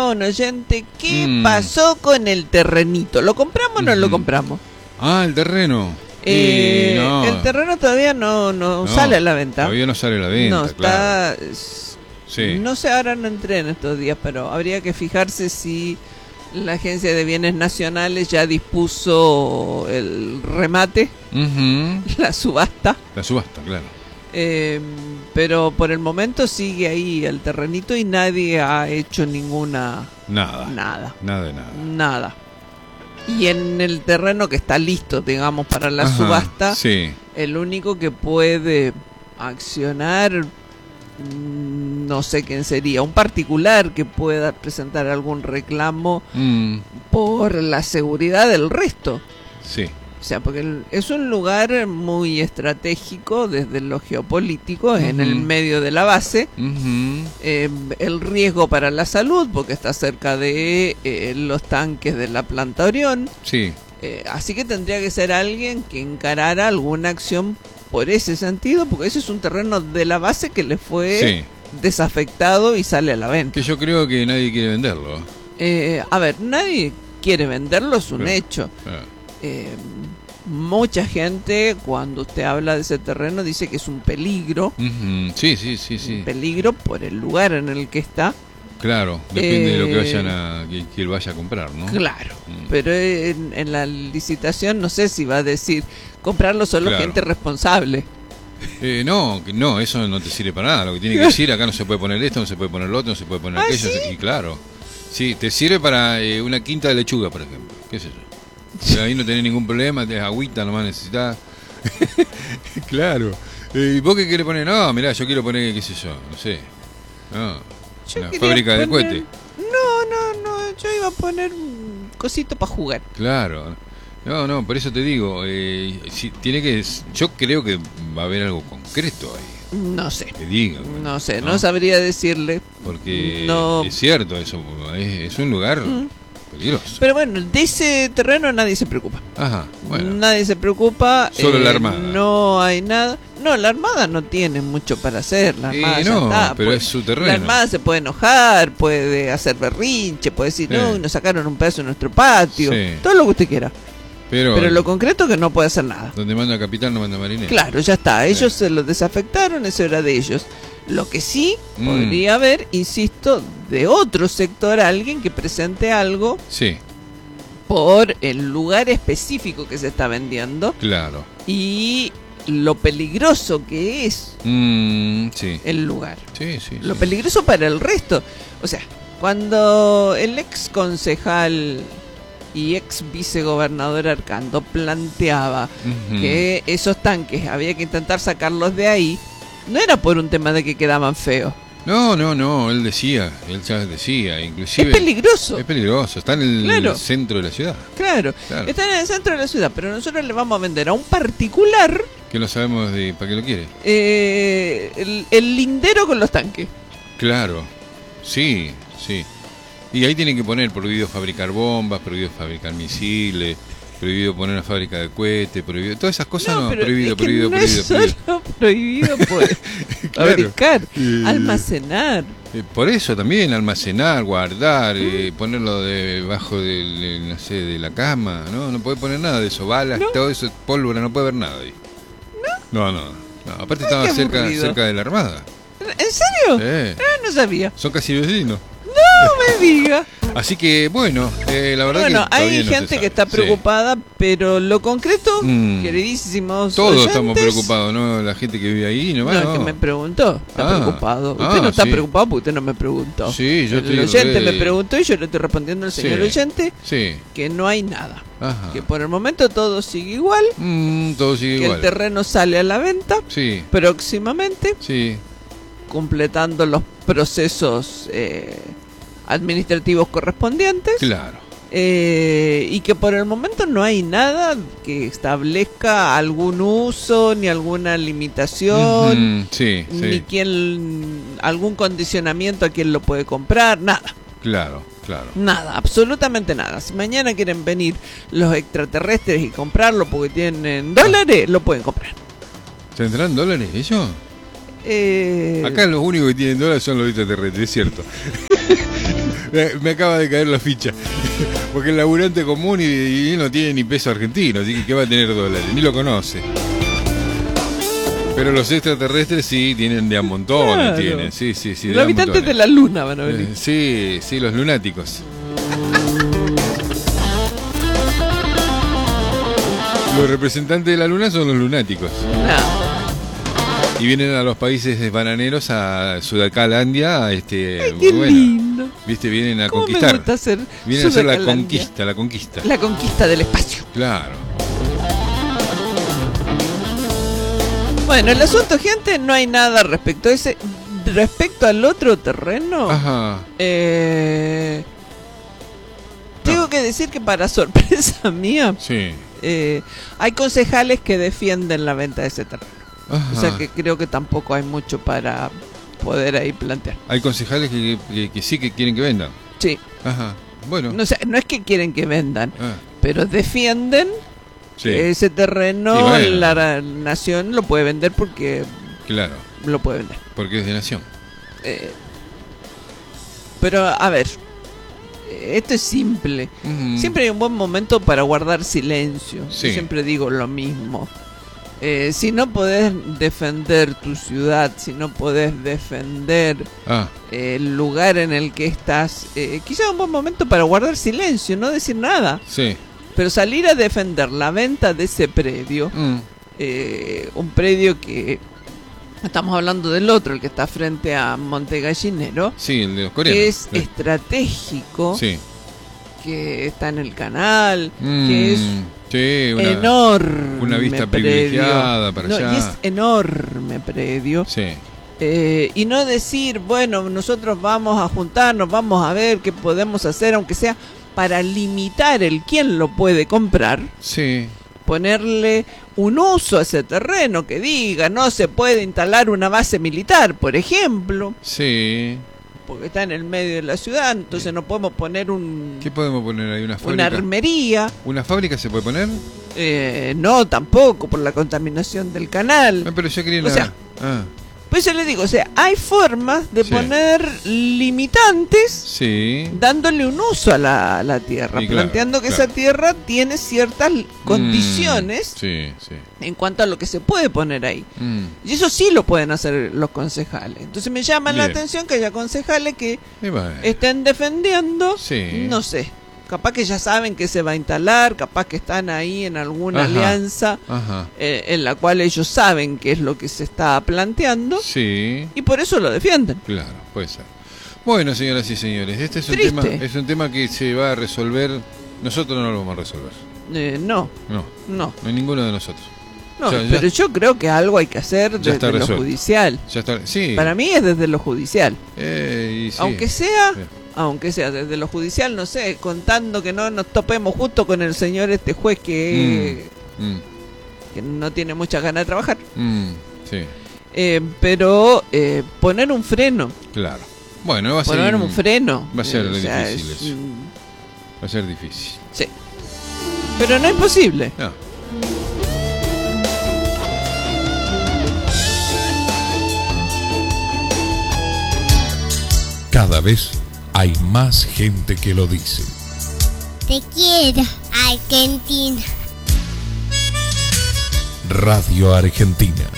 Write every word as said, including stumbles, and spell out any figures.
preguntaba un oyente qué Mm. pasó con el terrenito. ¿Lo compramos o no Ujú. lo compramos? Ah, el terreno. Eh, Y no, El terreno todavía no, no, no, sale a la venta. Todavía no sale a la venta, no, está... claro. s- Sí. No sé, ahora no entré en estos días, pero habría que fijarse si la Agencia de Bienes Nacionales ya dispuso el remate, Ujú. la subasta. La subasta, claro. Eh, pero por el momento sigue ahí el terrenito y nadie ha hecho ninguna... Nada. Nada. Nada de nada. Nada. Y en el terreno que está listo, digamos, para la Ajá, subasta, Sí. el único que puede accionar, mm, no sé quién sería, un particular que pueda presentar algún reclamo Mm, por la seguridad del resto. sí. O sea, porque el- es un lugar muy estratégico desde lo geopolítico, en el Ujú. medio de la base. Ujú. Eh, el riesgo para la salud, porque está cerca de eh, los tanques de la planta Orión. Sí. Eh, así que tendría que ser alguien que encarara alguna acción por ese sentido, porque ese es un terreno de la base que le fue Sí. desafectado y sale a la venta. Que yo creo que nadie quiere venderlo. Eh, a ver, nadie quiere venderlo, es un Claro. hecho. Ah, Eh, mucha gente, cuando usted habla de ese terreno, dice que es un peligro. ujú. Sí, sí, sí, sí. Un peligro por el lugar en el que está. Claro, depende de lo que Eh, vayan a que, que él vaya a comprar, ¿no? Claro, Mm. pero en, en la licitación no sé si va a decir comprarlo solo Claro. gente responsable. Eh, no, que no, eso no te sirve para nada. Lo que tiene que decir, acá no se puede poner esto, no se puede poner lo otro, no se puede poner ¿Ah, aquello. sí? Y claro, sí, te sirve para eh, una quinta de lechuga, por ejemplo. ¿Qué sé yo? Pero ahí no tenés ningún problema, tenés agüita nomás necesitas. Claro. Eh, ¿Y vos qué querés poner? No, mirá, yo quiero poner, qué sé yo, no sé. No, Yo una quería fábrica de poner- cohetes. No, no, no, yo iba a poner un cosito para jugar. Claro. No, no, por eso te digo, eh, si, tiene que, yo creo que va a haber algo concreto ahí. No sé, Que diga. no sé, no, sabría decirle. Porque No. es cierto, eso es, es un lugar Mm. peligroso. Pero bueno, de ese terreno nadie se preocupa. Ajá, bueno. Nadie se preocupa. Solo la Armada. No hay nada. No, la Armada no tiene mucho para hacer. La Eh, Armada ya no, está, pero pues, es su terreno. La Armada se puede enojar, puede hacer berrinche, puede decir, Sí. no, nos sacaron un pedazo de nuestro patio. Sí. Todo lo que usted quiera. Pero, Pero lo concreto es que no puede hacer nada. donde manda capitán no manda marinero. Claro, ya está. Ellos Sí. se lo desafectaron, eso era de ellos. Lo que sí Mm. podría haber, insisto, de otro sector alguien que presente algo Sí, por el lugar específico que se está vendiendo claro. y lo peligroso que es Mm, sí. el lugar. Sí, sí. Lo sí. peligroso para el resto. O sea, cuando el ex concejal y ex vicegobernador Arcando planteaba Ujú. que esos tanques había que intentar sacarlos de ahí, no era por un tema de que quedaban feos. No, no, no, él decía, él ya decía, inclusive... Es peligroso. Es peligroso, está en el Claro. centro de la ciudad. Claro, Claro. están en el centro de la ciudad, pero nosotros le vamos a vender a un particular Que no sabemos de para qué lo quiere. eh, el, el lindero con los tanques. Claro, sí, sí. Y ahí tienen que poner prohibido fabricar bombas, prohibido fabricar misiles, prohibido poner una fábrica de cohetes, prohibido... Todas esas cosas no, pero prohibido, es que prohibido, no prohibido, es prohibido. solo prohibido pues, Claro. fabricar, Eh, almacenar. Eh, por eso también almacenar, guardar, eh, ponerlo debajo del, de, no sé, de la cama, ¿no? No puede poner nada de eso, balas, No. todo eso, pólvora, no puede haber nada ahí. No, no, no. Aparte estaba qué cerca, aburrido. cerca de la Armada. ¿En serio? Eh, Ah, no sabía. son casi vecinos. No me diga. Así que, bueno, eh, la verdad Bueno, que todavía hay no se gente sabe. que está Sí. preocupada, pero lo concreto, Mm. queridísimos Todos oyentes, estamos preocupados, ¿no? La gente que vive ahí, ¿no? No, No, es que me preguntó, está Ah. preocupado. Usted Ah, no está sí. preocupado porque usted no me preguntó. Sí, yo El estoy oyente re- me preguntó y yo le estoy respondiendo al señor Sí. oyente Sí, que no hay nada. ajá. Que por el momento todo sigue igual, Mm, todo sigue que igual. el terreno sale a la venta Sí, próximamente, sí. completando los procesos eh, administrativos correspondientes. Claro. Eh, y que por el momento no hay nada que establezca algún uso ni alguna limitación, Ujú, sí, ni sí. quién, algún condicionamiento a quién lo puede comprar, nada, Claro, claro. nada, absolutamente nada. Si mañana quieren venir los extraterrestres y comprarlo porque tienen dólares, lo pueden comprar. ¿Tendrán dólares ellos? Eh, Acá los únicos que tienen dólares son los extraterrestres, es cierto. me, me acaba de caer la ficha. Porque el laburante común y, y no tiene ni peso argentino, así que ¿qué va a tener dólares? Ni lo conoce. Pero los extraterrestres sí tienen de a montones, Claro. tienen, sí, sí, sí. Los habitantes de la luna van a venir. Eh, sí, sí, los lunáticos. Los representantes de la luna son los lunáticos. No. Y vienen a los países bananeros, a Sudacalandia, a este, Ay, qué bueno, lindo. viste, vienen a ¿Cómo conquistar. me gusta hacer Vienen a hacer la Sudacalandia? conquista, la conquista. La conquista del espacio. Claro. Bueno, el asunto, gente, no hay nada respecto a ese. Respecto al otro terreno, Ajá. eh, tengo No. que decir que para sorpresa mía, Sí. eh, hay concejales que defienden la venta de ese terreno. Ajá. O sea que creo que tampoco hay mucho para poder ahí plantear. Hay concejales que, que, que sí que quieren que vendan. Sí, Ajá. Bueno. no, sé, no es que quieren que vendan, Ah, pero defienden sí, que ese terreno Y bueno. la nación lo puede vender porque claro. lo puede vender. Porque es de nación. Eh, pero a ver, eh, esto es simple. Ujú. Siempre hay un buen momento para guardar silencio. Sí. Yo siempre digo lo mismo. Eh, si no podés defender tu ciudad, si no podés defender Ah, eh, el lugar en el que estás, eh, quizá es un buen momento para guardar silencio, no decir nada. sí. Pero salir a defender la venta de ese predio, Mm, eh, un predio que estamos hablando del otro, el que está frente a Monte Gallinero, sí, el de los coreanos. que es Sí. estratégico, Sí. que está en el canal, Mm, que es sí, una, enorme. una vista predio. privilegiada para No, allá. y es enorme predio. Sí. Eh, y no decir, bueno, nosotros vamos a juntarnos, vamos a ver qué podemos hacer, aunque sea para limitar el quién lo puede comprar, Sí. ponerle un uso a ese terreno que diga, no se puede instalar una base militar, por ejemplo, Sí. porque está en el medio de la ciudad, entonces no podemos poner un, ¿Qué podemos poner ahí? ¿Una una fábrica? armería. ¿Una fábrica se puede poner? Eh, no, tampoco, por la contaminación del canal. Ah, pero yo quería O una... sea, ah, Pues yo le digo, o sea, hay formas de Sí. poner limitantes sí. dándole un uso a la, a la tierra, Y claro, planteando que claro. esa tierra tiene ciertas condiciones Mm, sí, sí. en cuanto a lo que se puede poner ahí. Mm, Y eso sí lo pueden hacer los concejales. Entonces me llama la Bien. atención que haya concejales que y bueno, estén defendiendo, Sí. no sé, capaz que ya saben que se va a instalar, capaz que están ahí en alguna Ajá. alianza Ajá. eh, en la cual ellos saben qué es lo que se está planteando Sí. y por eso lo defienden. Claro, puede ser. Bueno, señoras y señores, este es un Triste. tema, es un tema que se va a resolver. Nosotros no lo vamos a resolver. Eh, no, No, no, no hay ninguno de nosotros. no, O sea, ya- pero yo creo que algo hay que hacer Ya está desde lo resuelto. judicial. Ya está. Sí. Para mí es desde lo judicial. Eh, y sí. Aunque sea, Sí. aunque sea desde lo judicial, no sé, contando que no nos topemos justo con el señor este juez que, Mm, que no tiene muchas ganas de trabajar. mm, sí, Eh, pero eh, poner un freno, claro. Bueno, va a ser, poner un freno. va a ser eh, o sea, difícil es eso. un- va a ser difícil. sí. Pero no es posible. No. Cada vez hay más gente que lo dice. Te quiero, Argentina. Radio Argentina.